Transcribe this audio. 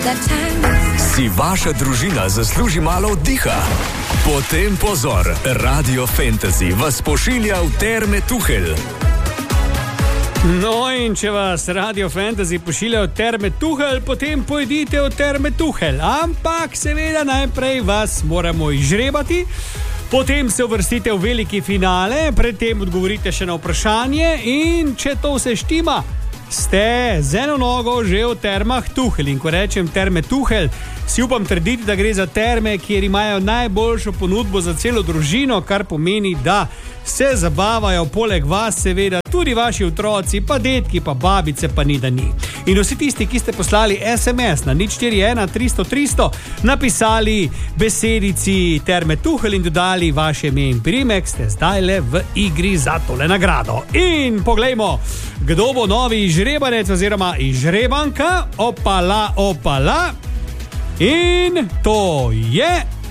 Si vaša družina zasluži malo oddiha? Potem pozor, Radio Fantasy vas pošilja v Terme Tuhelj. No, in če vas Radio Fantasy pošilja v Terme Tuhelj, potem pojdite v Terme Tuhelj. Ampak seveda najprej vas moramo izžrebati, potem se uvrstite v veliki finale, predtem odgovorite še na vprašanje in če to vse štima, ste z eno nogo že v Termah Tuhelj. In ko rečem Terme Tuhelj, si upam trditi, da gre za terme, kjer imajo najboljšo ponudbo za celo družino, kar pomeni, da se zabavajo poleg vas seveda tudi vaši otroci, pa detki, pa babice, pa ni da ni. In vsi tisti, ki ste poslali SMS na 041 300 300, napisali besedici Terme Tuhelj in dodali vaše ime in priimek, ste zdajle v igri za tole nagrado. In poglejmo, kdo bo novi izžrebanec oziroma izžrebanka. Opala, opala. In to je